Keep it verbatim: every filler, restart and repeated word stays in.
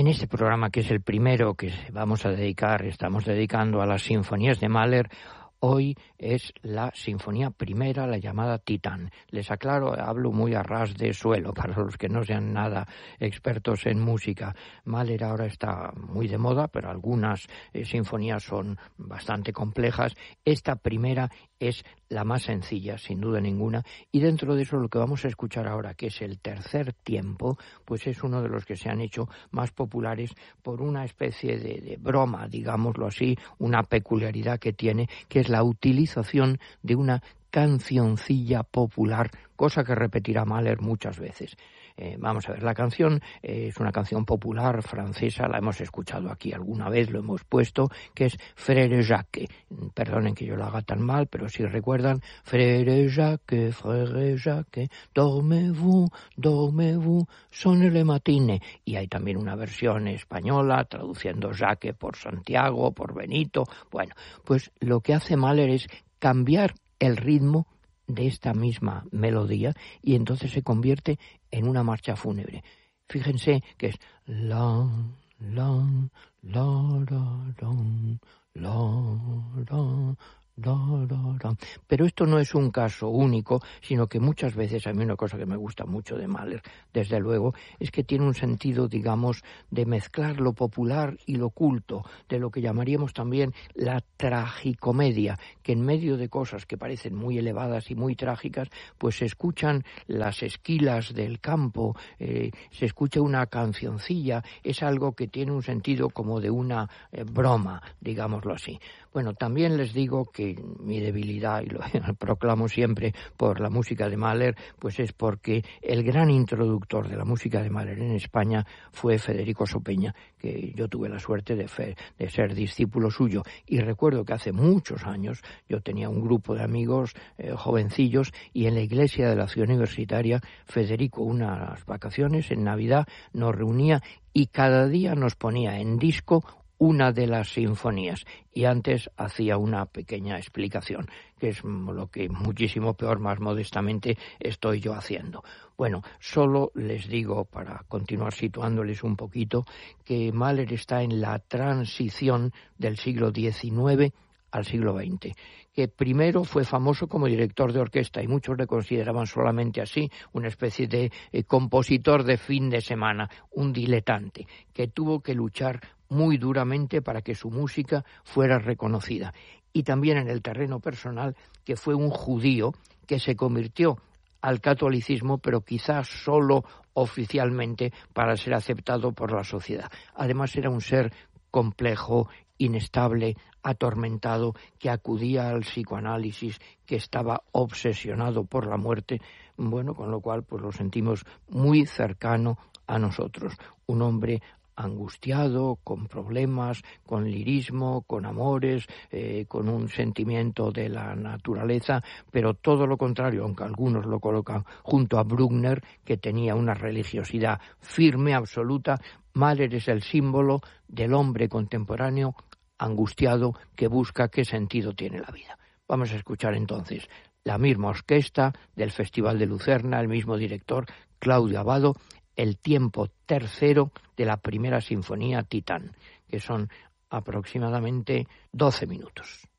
En este programa, que es el primero que vamos a dedicar, estamos dedicando a las sinfonías de Mahler, hoy es la sinfonía primera, la llamada Titán. Les aclaro, hablo muy a ras de suelo para los que no sean nada expertos en música. Mahler ahora está muy de moda, pero algunas eh, sinfonías son bastante complejas. Esta primera es la más sencilla, sin duda ninguna, y dentro de eso lo que vamos a escuchar ahora, que es el tercer tiempo, pues es uno de los que se han hecho más populares por una especie de, de broma, digámoslo así, una peculiaridad que tiene, que es la utilización de una cancioncilla popular, cosa que repetirá Mahler muchas veces. Eh, vamos a ver, la canción eh, es una canción popular francesa, la hemos escuchado aquí alguna vez, lo hemos puesto, que es Frère Jacques. Perdonen que yo lo haga tan mal, pero si recuerdan, Frère Jacques, Frère Jacques, dormez-vous, dormez-vous, sonne le matine. Y hay también una versión española, traduciendo Jacques por Santiago, por Benito. Bueno, pues lo que hace Mahler es cambiar el ritmo de esta misma melodía y entonces se convierte en una marcha fúnebre. Fíjense que es la, la, la, la, la, la, la, la, la, la. Pero esto no es un caso único, sino que muchas veces, a mí una cosa que me gusta mucho de Mahler, desde luego, es que tiene un sentido, digamos, de mezclar lo popular y lo culto, de lo que llamaríamos también la tragicomedia, que en medio de cosas que parecen muy elevadas y muy trágicas, pues se escuchan las esquilas del campo, eh, se escucha una cancioncilla, es algo que tiene un sentido como de una eh, broma, digámoslo así. Bueno, también les digo que mi debilidad, y lo proclamo siempre por la música de Mahler, pues es porque el gran introductor de la música de Mahler en España fue Federico Sopeña, que yo tuve la suerte de, fe, de ser discípulo suyo. Y recuerdo que hace muchos años yo tenía un grupo de amigos eh, jovencillos y en la iglesia de la ciudad universitaria Federico, unas vacaciones en Navidad, nos reunía y cada día nos ponía en disco una de las sinfonías, y antes hacía una pequeña explicación, que es lo que muchísimo peor, más modestamente, estoy yo haciendo. Bueno, solo les digo, para continuar situándoles un poquito, que Mahler está en la transición del siglo diecinueve al siglo veinte, que primero fue famoso como director de orquesta y muchos le consideraban solamente así, una especie de eh, compositor de fin de semana, un diletante, que tuvo que luchar muy duramente para que su música fuera reconocida. Y también en el terreno personal, que fue un judío que se convirtió al catolicismo, pero quizás solo oficialmente para ser aceptado por la sociedad. Además era un ser complejo, inestable, atormentado, que acudía al psicoanálisis, que estaba obsesionado por la muerte, bueno, con lo cual pues lo sentimos muy cercano a nosotros. Un hombre angustiado, con problemas, con lirismo, con amores, eh, con un sentimiento de la naturaleza, pero todo lo contrario, aunque algunos lo colocan junto a Bruckner, que tenía una religiosidad firme, absoluta. Mahler es el símbolo del hombre contemporáneo angustiado que busca qué sentido tiene la vida. Vamos a escuchar entonces la misma orquesta del Festival de Lucerna, el mismo director, Claudio Abbado, el tiempo tercero de la primera sinfonía Titán, que son aproximadamente doce minutos.